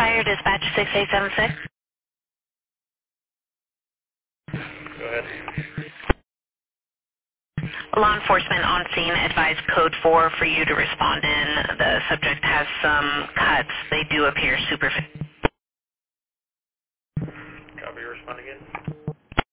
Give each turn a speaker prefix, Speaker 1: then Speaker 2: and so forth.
Speaker 1: Fire Dispatch 6876.
Speaker 2: Go ahead.
Speaker 1: Law enforcement on scene advised code 4 for you to respond in. The subject has some cuts. They do appear superficial.
Speaker 2: Copy, respond again.